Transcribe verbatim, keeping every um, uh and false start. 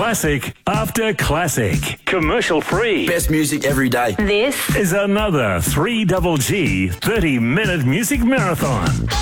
Classic after classic. Commercial free. Best music every day. This Is another three Double G thirty minute music marathon.